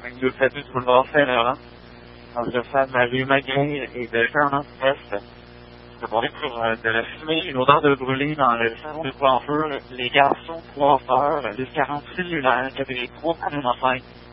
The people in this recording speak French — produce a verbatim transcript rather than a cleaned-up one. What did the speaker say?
il nous fait du boulevard Saint-Laurent. On devrait faire de la rue Magrin et de Fernand-Est. C'est bon pour euh, de la fumée, une odeur de brûlé dans le salon de coiffure, les garçons coiffeurs, les quarante cellulaires, qui avaient les trois premiers affaires.